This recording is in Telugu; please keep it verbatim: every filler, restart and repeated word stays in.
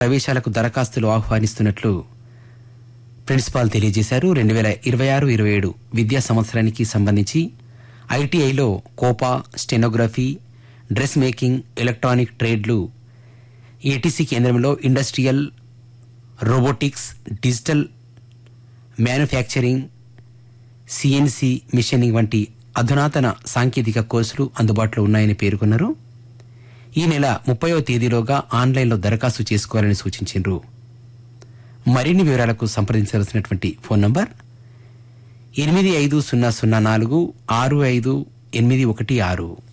ప్రవేశాలకు దరఖాస్తులు ఆహ్వానిస్తున్నట్లు ప్రిన్సిపాల్ తెలియజేశారు. రెండు వేల ఇరవై ఆరు ఇరవై ఏడు విద్యా సంవత్సరానికి సంబంధించి ఐటీఐలో Copa, stenography, dress making, electronic ట్రేడ్లు, ATC కేంద్రంలో industrial, robotics, digital manufacturing, CNC machining వంటి అధునాతన సాంకేతిక కోర్సులు అందుబాటులో ఉన్నాయని పేర్కొన్నారు. ఈ నెల ముప్పైవ తేదీలోగా ఆన్లైన్లో దరఖాస్తు చేసుకోవాలని సూచించారు. మరిన్ని వివరాలకు సంప్రదించాల్సినటువంటి ఫోన్ నంబర్ ఎనిమిది ఐదు సున్నా సున్నా నాలుగు ఆరు ఐదు ఎనిమిది ఒకటి ఆరు.